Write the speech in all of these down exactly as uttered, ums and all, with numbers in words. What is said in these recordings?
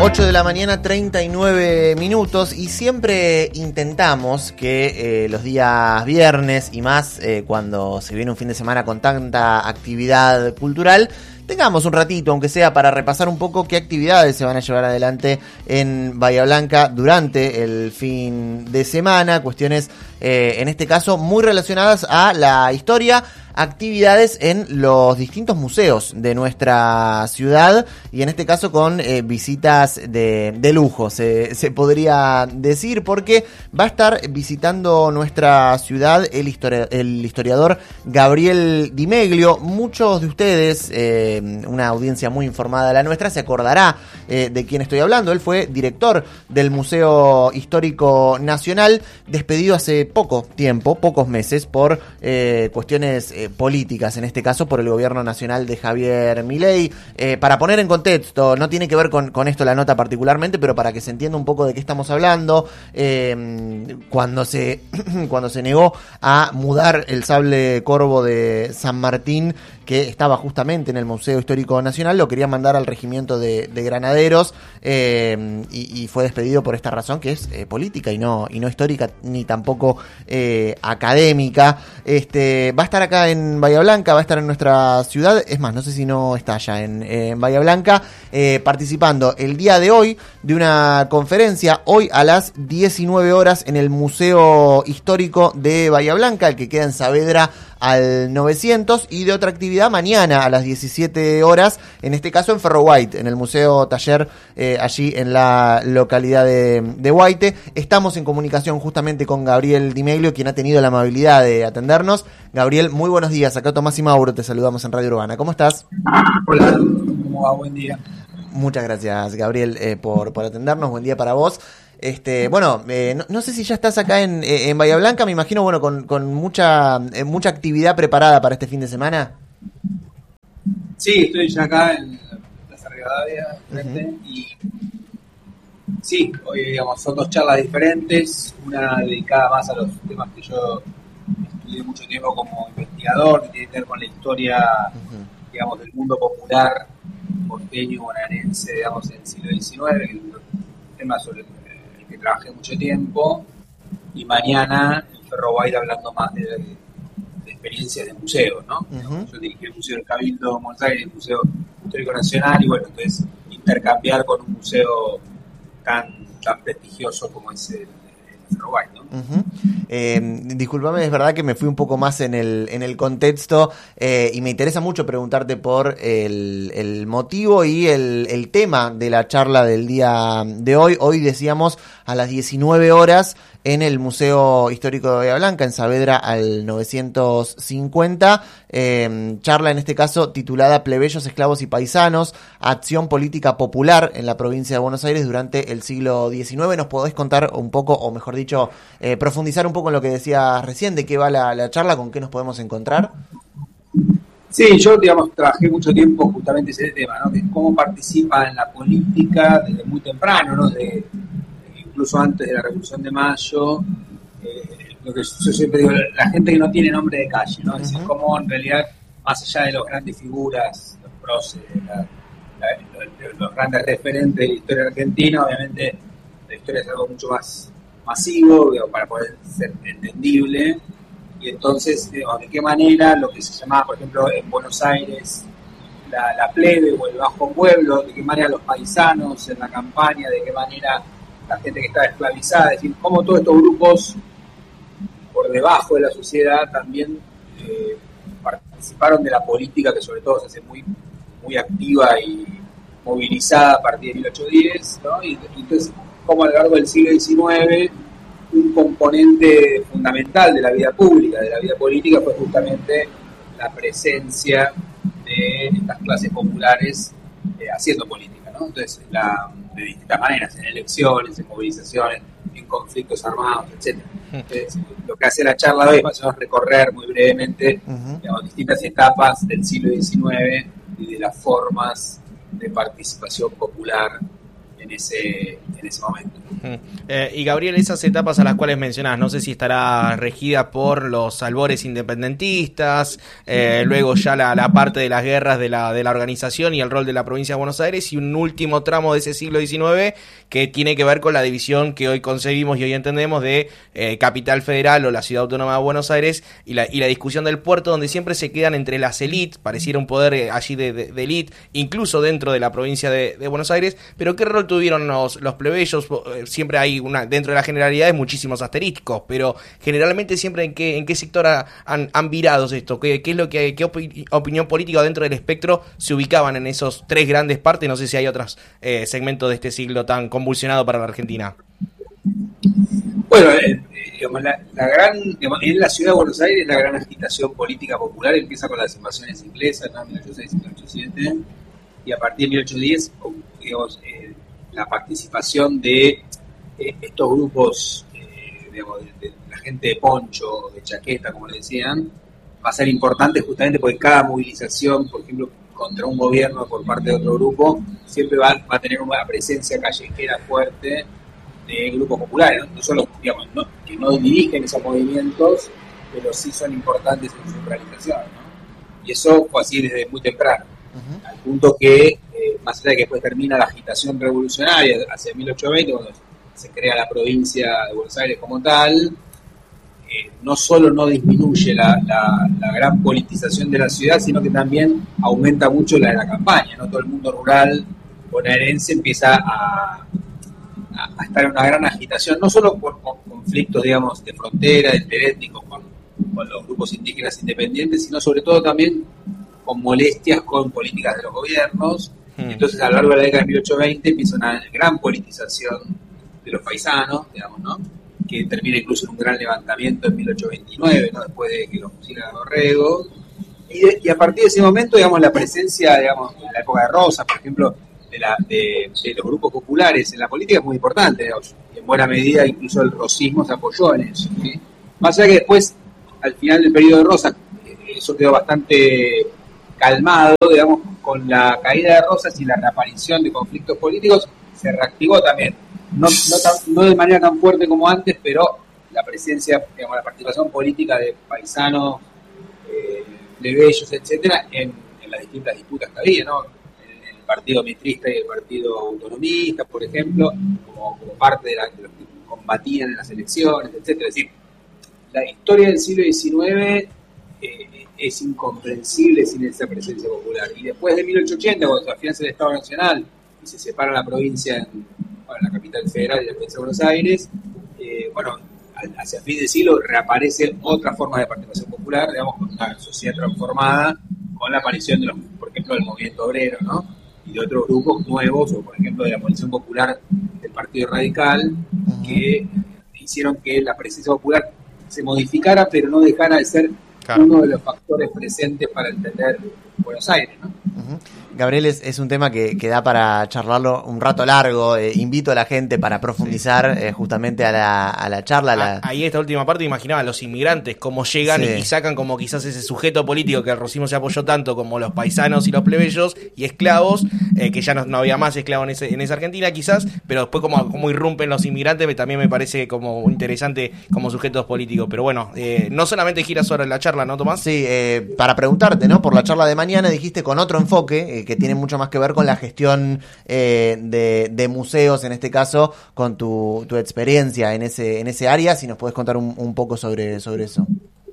ocho de la mañana, treinta y nueve minutos, y siempre intentamos que eh, los días viernes y más eh, cuando se viene un fin de semana con tanta actividad cultural, tengamos un ratito, aunque sea para repasar un poco qué actividades se van a llevar adelante en Bahía Blanca durante el fin de semana, cuestiones eh, en este caso muy relacionadas a la historia, actividades en los distintos museos de nuestra ciudad y en este caso con eh, visitas de, de lujo, se, se podría decir, porque va a estar visitando nuestra ciudad el, histori- el historiador Gabriel Di Meglio. Muchos de ustedes, eh, una audiencia muy informada de la nuestra, se acordará eh, de quién estoy hablando. Él fue director del Museo Histórico Nacional, despedido hace poco tiempo, pocos meses, por eh, cuestiones eh, políticas, en este caso por el gobierno nacional de Javier Milei. Eh, para poner en contexto, no tiene que ver con, con esto la nota particularmente, pero para que se entienda un poco de qué estamos hablando, eh, cuando se cuando se negó a mudar el sable corvo de San Martín, que estaba justamente en el Museo Histórico Nacional, lo quería mandar al regimiento de, de granaderos, eh, y, y fue despedido por esta razón, que es eh, política y no y no histórica ni tampoco eh, académica. Este va a estar acá en Bahía Blanca, va a estar en nuestra ciudad, es más, no sé si no está ya en, en Bahía Blanca, eh, participando el día de hoy de una conferencia, hoy a las diecinueve horas en el Museo Histórico de Bahía Blanca, el que queda en Saavedra al novecientos, y de otra actividad mañana a las diecisiete horas, en este caso en Ferro White, en el Museo Taller, eh, allí en la localidad de, de Huaite. Estamos en comunicación justamente con Gabriel Di Meglio, quien ha tenido la amabilidad de atendernos. Gabriel, muy buenos días, acá Tomás y Mauro, te saludamos en Radio Urbana. ¿Cómo estás? Hola, ¿cómo va? Buen día. Muchas gracias, Gabriel, eh, por, por atendernos. Buen día para vos. Este, bueno, eh, no, no sé si ya estás acá en, en Bahía Blanca, me imagino, bueno, con, con mucha eh, mucha actividad preparada para este fin de semana. Sí, estoy ya acá en Plaza Rivadavia, frente, uh-huh. Y sí, hoy digamos son dos charlas diferentes, una dedicada más a los temas que yo estudié mucho tiempo como investigador, que tiene que ver con la historia, uh-huh. digamos, del mundo popular porteño, bonaerense, digamos, en el siglo diecinueve, que es un tema sobre el que trabajé mucho tiempo, y mañana el Ferro va a ir hablando más de, de experiencias de museos, ¿no? Uh-huh. Yo dirigí el Museo del Cabildo de Buenos Aires, el Museo Histórico Nacional, y bueno, entonces intercambiar con un museo tan, tan prestigioso como es el, el Ferro White, ¿no? Uh-huh. Eh, discúlpame, es verdad que me fui un poco más en el en el contexto, eh, y me interesa mucho preguntarte por el, el motivo y el, el tema de la charla del día de hoy. Hoy decíamos a las diecinueve horas en el Museo Histórico de Bahía Blanca, en Saavedra al novecientos cincuenta, eh, charla en este caso titulada Plebeyos, Esclavos y Paisanos, Acción Política Popular en la provincia de Buenos Aires durante el siglo diecinueve. ¿Nos podés contar un poco, o mejor dicho, eh, profundizar un poco en lo que decías recién, de qué va la, la charla, con qué nos podemos encontrar? Sí, yo, digamos, trabajé mucho tiempo justamente ese tema, ¿no? De cómo participa en la política desde muy temprano, ¿no? De, incluso antes de la Revolución de Mayo, eh, lo que yo siempre digo, la gente que no tiene nombre de calle, ¿no? Es decir, uh-huh. Cómo en realidad, más allá de las grandes figuras, los próceres, la, la, los, los grandes referentes de la historia argentina, obviamente la historia es algo mucho más masivo, digamos, para poder ser entendible, y entonces, digamos, de qué manera lo que se llamaba, por ejemplo, en Buenos Aires, la, la plebe o el bajo pueblo, de qué manera los paisanos en la campaña, de qué manera la gente que estaba esclavizada, es decir, cómo todos estos grupos por debajo de la sociedad también eh, participaron de la política, que sobre todo se hace muy, muy activa y movilizada a partir de mil ochocientos diez, ¿no? Y, y entonces, cómo a lo largo del siglo diecinueve un componente fundamental de la vida pública, de la vida política, fue justamente la presencia de estas clases populares eh, haciendo política, ¿no? Entonces, la, de distintas maneras, en elecciones, en movilizaciones, en conflictos armados, etcétera. Entonces, lo que hace la charla de hoy es recorrer muy brevemente, uh-huh. digamos, distintas etapas del siglo diecinueve y de las formas de participación popular en ese, en ese momento. Eh, y Gabriel, esas etapas a las cuales mencionás, no sé si estará regida por los albores independentistas, eh, luego ya la, la parte de las guerras de la, de la organización y el rol de la provincia de Buenos Aires, y un último tramo de ese siglo diecinueve que tiene que ver con la división que hoy concebimos y hoy entendemos de eh, Capital Federal o la Ciudad Autónoma de Buenos Aires, y la, y la discusión del puerto, donde siempre se quedan entre las élites, pareciera un poder allí de, de, de élite, incluso dentro de la provincia de, de Buenos Aires. Pero ¿qué rol tuvieron los, los plebeyos? Siempre hay una, dentro de las generalidades, muchísimos asteriscos, pero generalmente siempre en qué, en qué sector ha, han, han virado esto, qué, qué es lo que, qué opi, opinión política dentro del espectro se ubicaban en esos tres grandes partes. No sé si hay otros eh, segmentos de este siglo tan convulsionado para la Argentina. Bueno, eh, digamos, la, la gran, digamos, en la ciudad de Buenos Aires la gran agitación política popular empieza con las invasiones inglesas, ¿no? mil ochocientos seis y mil ochocientos siete, y a partir de mil ochocientos diez, digamos, eh, la participación de eh, estos grupos, eh, digamos, de, de la gente de poncho, de chaqueta, como le decían, va a ser importante justamente porque cada movilización, por ejemplo, contra un gobierno por parte de otro grupo, siempre va, va a tener una presencia callejera fuerte de grupos populares, ¿no? No solo, digamos, no, que no dirigen esos movimientos, pero sí son importantes en su realización, ¿no? Y eso fue así desde muy temprano, uh-huh. al punto que, eh, más allá de que después termina la agitación revolucionaria hacia mil ochocientos veinte, cuando se crea la provincia de Buenos Aires como tal, eh, no solo no disminuye la, la, la gran politización de la ciudad, sino que también aumenta mucho la de la campaña, ¿no? Todo el mundo rural bonaerense empieza a a estar en una gran agitación, no solo por, por conflictos, digamos, de frontera, interétnicos con, con los grupos indígenas independientes, sino sobre todo también con molestias con políticas de los gobiernos. Hmm. Entonces, a lo largo de la década de mil ochocientos veinte empieza una gran politización de los paisanos, digamos, ¿no? Que termina incluso en un gran levantamiento en mil ochocientos veintinueve, ¿no? Después de que los fusilan a Dorrego. Y, de, y a partir de ese momento, digamos, la presencia, digamos, en la época de Rosas, por ejemplo, De, la, de, de los grupos populares en la política es muy importante, digamos. En buena medida incluso el rosismo se apoyó en eso, ¿sí? Más allá que después, al final del periodo de Rosas, eso quedó bastante calmado, digamos, con la caída de Rosas y la reaparición de conflictos políticos, se reactivó también, no, no, tan, no de manera tan fuerte como antes, pero la presencia, digamos, la participación política de paisanos, eh, plebeyos, etcétera, en, en las distintas disputas que había, ¿no? El partido mitrista y el partido autonomista, por ejemplo, como, como parte de, la, de los que combatían en las elecciones, etcétera. Es decir, la historia del siglo diecinueve eh, es incomprensible sin esa presencia popular. Y después de mil ochocientos ochenta, cuando se afianza el Estado Nacional y se separa la provincia en, bueno, la capital federal y la provincia de Buenos Aires, eh, bueno, hacia fin de siglo reaparece otra forma de participación popular, digamos, con una sociedad transformada, con la aparición de los, por ejemplo, del movimiento obrero, ¿no? Y de otros grupos nuevos, o por ejemplo de la Movilización Popular del Partido Radical, uh-huh. que hicieron que la presencia popular se modificara, pero no dejara de ser claro. uno de los factores presentes para entender Buenos Aires, ¿no? Uh-huh. Gabriel, es, es un tema que, que da para charlarlo un rato largo. Eh, invito a la gente para profundizar sí. eh, justamente a la, a la charla. A la... Ahí esta última parte, imaginaba los inmigrantes, cómo llegan sí. y, y sacan como quizás ese sujeto político que el rosismo se apoyó tanto, como los paisanos y los plebeyos y esclavos, eh, que ya no, no había más esclavos en, ese, en esa Argentina quizás, pero después como, como irrumpen los inmigrantes, me, también me parece como interesante como sujetos políticos. Pero bueno, eh, no solamente gira sobre la charla, ¿no, Tomás? Sí, eh, para preguntarte, ¿no? Por la charla de mañana dijiste con otro enfoque, eh, que tiene mucho más que ver con la gestión eh, de, de museos, en este caso, con tu, tu experiencia en ese en ese área, si nos podés contar un, un poco sobre, sobre eso.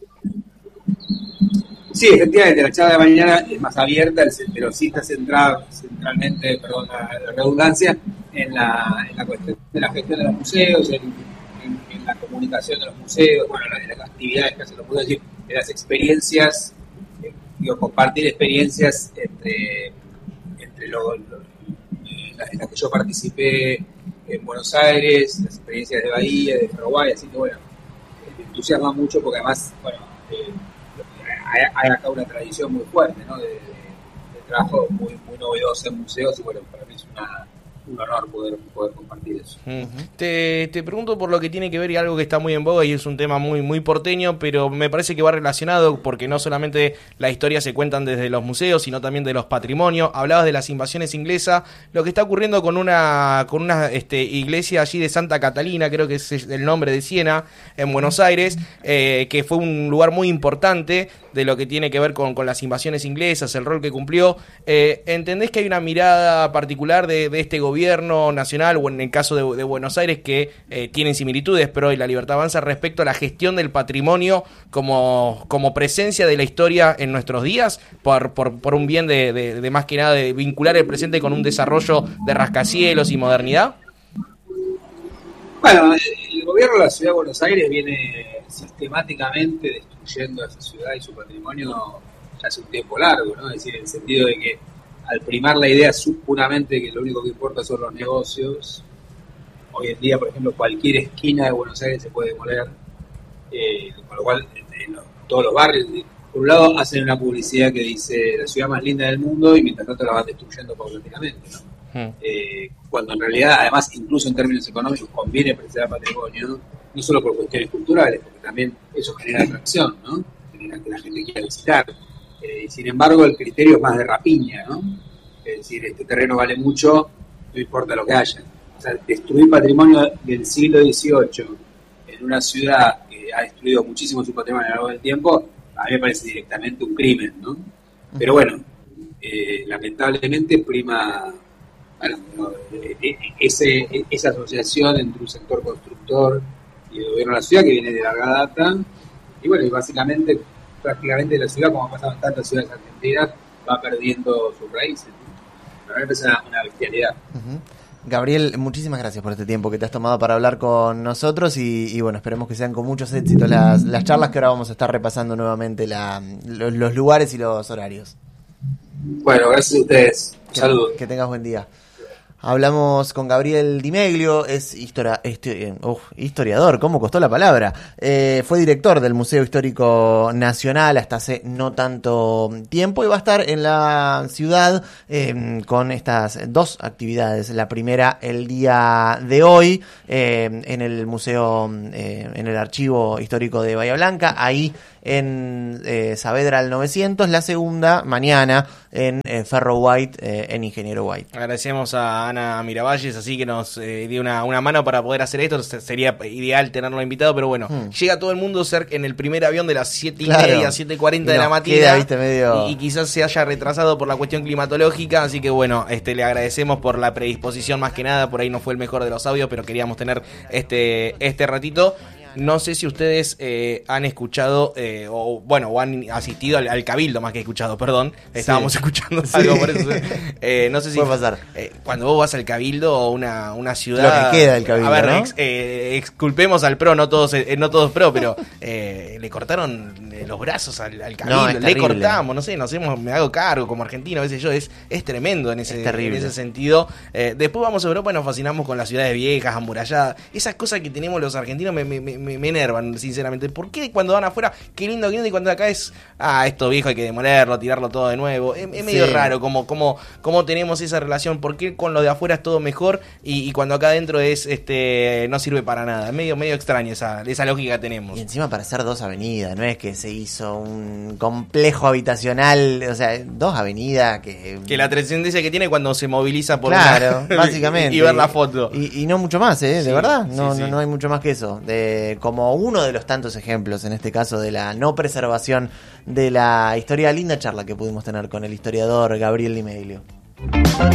Sí, efectivamente, la charla de mañana es más abierta, pero sí está centrada centralmente, perdón la, la redundancia, en la, en la cuestión de la gestión de los museos, en, en, en la comunicación de los museos, bueno, en las actividades que hacen los museos, es decir, en las experiencias, eh, digo, compartir experiencias entre entre lo, lo, las en las que yo participé en Buenos Aires, las experiencias de Bahía, de Paraguay, así que bueno, me entusiasma mucho porque además, bueno, eh, hay, hay acá una tradición muy fuerte, ¿no? De, de, de trabajo muy, muy novedosa en museos y bueno, para mí es una, un honor poder, poder compartir eso. Uh-huh. Te, te pregunto por lo que tiene que ver y algo que está muy en boga y es un tema muy muy porteño, pero me parece que va relacionado porque no solamente las historias se cuentan desde los museos, sino también de los patrimonios. Hablabas de las invasiones inglesas, lo que está ocurriendo con una con una este, iglesia allí de Santa Catalina, creo que es el nombre de Siena, en Buenos Aires, eh, que fue un lugar muy importante de lo que tiene que ver con, con las invasiones inglesas, el rol que cumplió. Eh, ¿Entendés que hay una mirada particular de, de este gobierno gobierno nacional o en el caso de, de Buenos Aires que eh, tienen similitudes, pero hoy la Libertad Avanza respecto a la gestión del patrimonio como, como presencia de la historia en nuestros días por, por, por un bien de, de, de más que nada de vincular el presente con un desarrollo de rascacielos y modernidad? Bueno, el gobierno de la Ciudad de Buenos Aires viene sistemáticamente destruyendo a esa ciudad y su patrimonio ya hace un tiempo largo, ¿no? Es decir, en el sentido de que al primar la idea puramente que lo único que importa son los negocios, hoy en día, por ejemplo, cualquier esquina de Buenos Aires se puede demoler, eh, con lo cual en los, todos los barrios, por un lado, hacen una publicidad que dice la ciudad más linda del mundo y mientras tanto la van destruyendo paulatinamente, ¿no? Hmm. Eh, cuando en realidad, además, incluso en términos económicos, conviene preservar patrimonio, no solo por cuestiones culturales, porque también eso genera atracción, ¿no? Genera que la gente quiera visitar. Eh, sin embargo, el criterio es más de rapiña, ¿no? Es decir, este terreno vale mucho, no importa lo que haya. O sea, destruir patrimonio del siglo dieciocho en una ciudad que ha destruido muchísimo su patrimonio a lo largo del tiempo, a mí me parece directamente un crimen, ¿no? Pero bueno, eh, lamentablemente prima, bueno, eh, ese, esa asociación entre un sector constructor y el gobierno de la ciudad que viene de larga data, y bueno, y básicamente prácticamente la ciudad, como ha pasado en tantas ciudades argentinas, va perdiendo sus raíces, ¿no? A mí me parece una, una bestialidad. Uh-huh. Gabriel, muchísimas gracias por este tiempo que te has tomado para hablar con nosotros y, y bueno, esperemos que sean con muchos éxitos las, las charlas que ahora vamos a estar repasando nuevamente la, los, los lugares y los horarios. Bueno, gracias a ustedes. Un saludo. Que tengas buen día. Hablamos con Gabriel Di Meglio, es historia, este, uh, historiador, ¿cómo costó la palabra? Eh, fue director del Museo Histórico Nacional hasta hace no tanto tiempo y va a estar en la ciudad eh, con estas dos actividades. La primera el día de hoy eh, en el Museo, eh, en el Archivo Histórico de Bahía Blanca, ahí en eh, Saavedra al novecientos, la segunda mañana en eh, Ferro White, eh, en Ingeniero White. Agradecemos a Ana Miravalles, así que nos eh, dio una, una mano para poder hacer esto. Sería ideal tenerlo invitado, pero bueno, hmm. llega todo el mundo cerca en el primer avión de las siete y claro. media, siete cuarenta de la mañana, medio... y, y quizás se haya retrasado por la cuestión climatológica, así que bueno, este le agradecemos por la predisposición más que nada. Por ahí no fue el mejor de los audios, pero queríamos tener este, este ratito. No sé si ustedes eh, han escuchado, eh, o bueno, o han asistido al, al cabildo, más que escuchado, perdón. Estábamos sí. escuchando sí. algo por eso. Eh, no sé si... Puede pasar. Eh, cuando vos vas al cabildo o una, una ciudad... Lo que queda del cabildo, A ver, ¿no? ex, eh, exculpemos al pro, no todos eh, no todos pro, pero eh, le cortaron los brazos al, al cabildo. No, le terrible. cortamos, no sé, nos hemos, me hago cargo como argentino, a veces yo, es, es tremendo en ese, en ese sentido. Eh, después vamos a Europa y nos fascinamos con las ciudades viejas, amuralladas. Esas cosas que tenemos los argentinos me, me, me Me, me enervan, sinceramente. ¿Por qué cuando van afuera, qué lindo, qué lindo, y cuando acá es, ah, esto viejo hay que demolerlo, tirarlo todo de nuevo? Es, es medio sí. raro como, como, como tenemos esa relación. ¿Por qué con lo de afuera es todo mejor y, y cuando acá adentro es, este, no sirve para nada? Es medio, medio extraño esa, esa lógica que tenemos. Y encima para hacer dos avenidas, no es que se hizo un complejo habitacional, o sea, dos avenidas que... Que la trascendencia que tiene cuando se moviliza por claro, una... básicamente. y ver la foto. Y, y no mucho más, ¿eh? De sí, verdad, no, sí, sí. no, no hay mucho más que eso. De, como uno de los tantos ejemplos, en este caso, de la no preservación de la historia. Linda charla que pudimos tener con el historiador Gabriel Di Meglio.